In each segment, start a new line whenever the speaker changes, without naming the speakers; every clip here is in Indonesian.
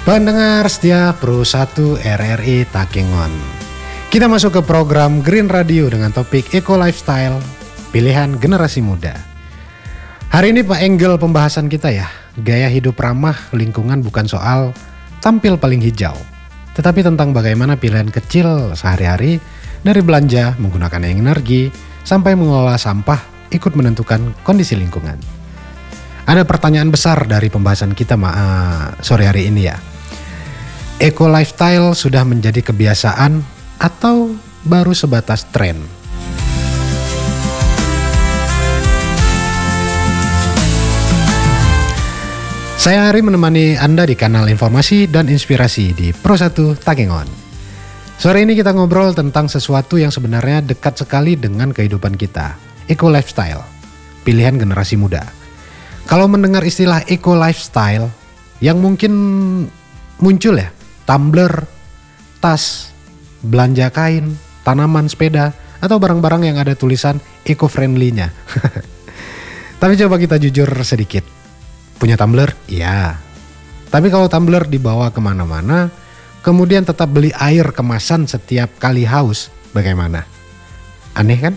Pendengar setia Pro 1 RRI Takengon. Kita masuk ke program Green Radio dengan topik Eco Lifestyle, pilihan generasi muda. Hari ini Pak Angle pembahasan kita ya, gaya hidup ramah lingkungan bukan soal tampil paling hijau, tetapi tentang bagaimana pilihan kecil sehari-hari dari belanja, menggunakan energi, sampai mengelola sampah ikut menentukan kondisi lingkungan. Ada pertanyaan besar dari pembahasan kita sore hari ini ya. Eco lifestyle sudah menjadi kebiasaan atau baru sebatas tren? Saya Ari menemani Anda di kanal informasi dan inspirasi di Pro 1 Takengon. Sore ini kita ngobrol tentang sesuatu yang sebenarnya dekat sekali dengan kehidupan kita. Eco lifestyle, pilihan generasi muda. Kalau mendengar istilah eco lifestyle, yang mungkin muncul ya, tumbler, tas, belanja kain, tanaman, sepeda, atau barang-barang yang ada tulisan eco-friendly-nya. Tapi coba kita jujur sedikit. Punya tumbler? Iya. Tapi kalau tumbler dibawa kemana-mana, kemudian tetap beli air kemasan setiap kali haus, bagaimana? Aneh kan?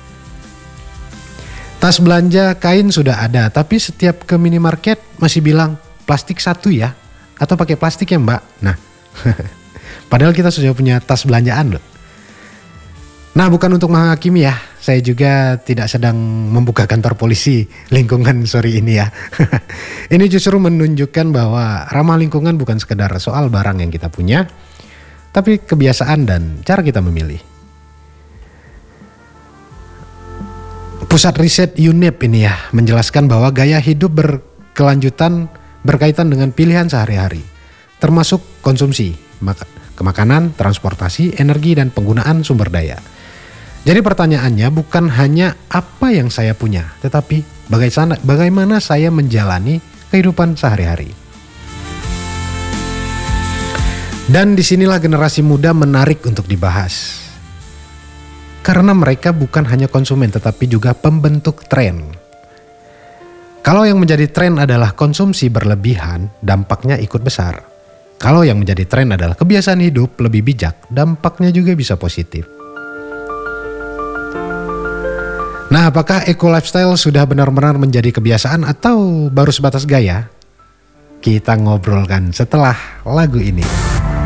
Tas belanja kain sudah ada, tapi setiap ke minimarket masih bilang plastik satu ya, atau pakai plastik ya mbak. Nah, padahal kita sudah punya tas belanjaan loh. Nah, bukan untuk menghakimi ya, saya juga tidak sedang membuka kantor polisi lingkungan sore ini ya. Ini justru menunjukkan bahwa ramah lingkungan bukan sekedar soal barang yang kita punya, tapi kebiasaan dan cara kita memilih. Pusat riset UNEP ini ya menjelaskan bahwa gaya hidup berkelanjutan berkaitan dengan pilihan sehari-hari, termasuk konsumsi, kemakanan, transportasi, energi, dan penggunaan sumber daya. Jadi pertanyaannya bukan hanya apa yang saya punya, tetapi bagaimana saya menjalani kehidupan sehari-hari. Dan disinilah generasi muda menarik untuk dibahas. Karena mereka bukan hanya konsumen tetapi juga pembentuk tren. Kalau yang menjadi tren adalah konsumsi berlebihan, dampaknya ikut besar. Kalau yang menjadi tren adalah kebiasaan hidup lebih bijak, dampaknya juga bisa positif. Nah, apakah eco lifestyle sudah benar-benar menjadi kebiasaan atau baru sebatas gaya? Kita ngobrolkan setelah lagu ini.